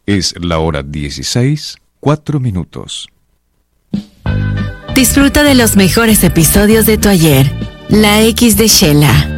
Es la hora 16, 4 minutos. Disfruta de los mejores episodios de tu ayer. La X de Shela.